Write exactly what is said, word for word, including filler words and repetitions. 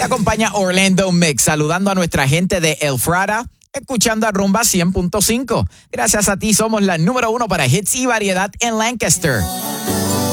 acompaña Orlando Mix, saludando a nuestra gente de El Frada, escuchando a Rumba cien punto cinco. Gracias a ti somos la número uno para hits y variedad en Lancaster.